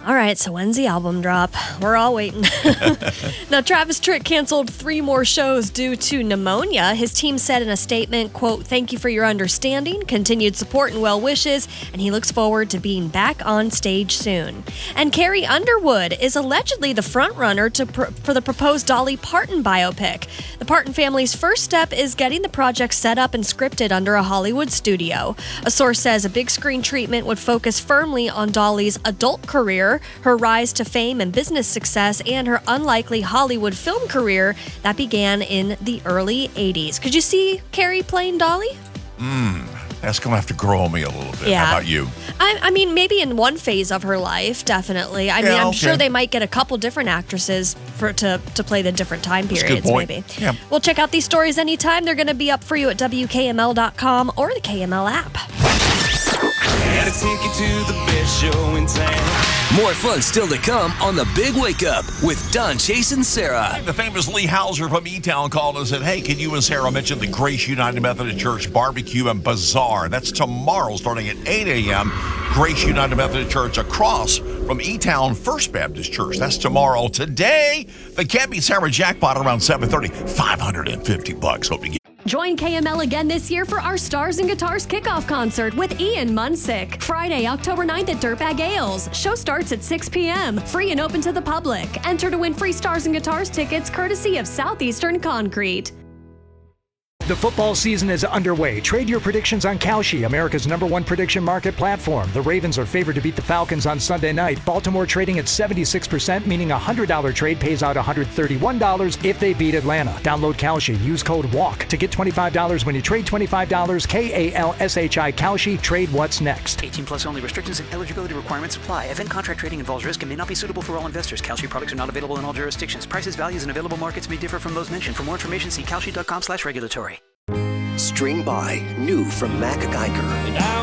All right, so when's the album drop? We're all waiting. Now, Travis Tritt canceled 3 more shows due to pneumonia. His team said in a statement, quote, "Thank you for your understanding, continued support, and well wishes," and he looks forward to being back on stage soon. And Carrie Underwood is allegedly the frontrunner for the proposed Dolly Parton biopic. The Parton family's first step is getting the project set up and scripted under a Hollywood studio. A source says a big screen treatment would focus firmly on Dolly's adult career, her rise to fame and business success, and her unlikely Hollywood film career that began in the early 80s. Could you see Carrie playing Dolly? That's going to have to grow on me a little bit. Yeah. How about you? I mean, maybe in one phase of her life, definitely. I mean, I'm sure they might get a couple different actresses to play the different time That's a periods, good point. maybe. Yeah. Well, check out these stories anytime. They're going to be up for you at WKML.com or the KML app. Gotta take you to the best show in town. More fun still to come on The Big Wake Up with Don, Chase, and Sarah. The famous Lee Hauser from E-Town called and said, hey, can you and Sarah mention the Grace United Methodist Church Barbecue and Bazaar? That's tomorrow starting at 8 a.m. Grace United Methodist Church across from E-Town First Baptist Church. That's tomorrow. Today, the Can't Beat Sarah jackpot around 7:30. $550. Hope you get. Join KML again this year for our Stars and Guitars kickoff concert with Ian Munsick. Friday, October 9th at Dirtbag Ales. Show starts at 6 p.m. Free and open to the public. Enter to win free Stars and Guitars tickets courtesy of Southeastern Concrete. The football season is underway. Trade your predictions on Kalshi, America's #1 prediction market platform. The Ravens are favored to beat the Falcons on Sunday night. Baltimore trading at 76%, meaning a $100 trade pays out $131 if they beat Atlanta. Download Kalshi. Use code WALK to get $25 when you trade $25. KALSHI Kalshi. Trade what's next. 18 plus only. Restrictions and eligibility requirements apply. Event contract trading involves risk and may not be suitable for all investors. Kalshi products are not available in all jurisdictions. Prices, values, and available markets may differ from those mentioned. For more information, see kalshi.com/regulatory. String by, new from Mac Geiger.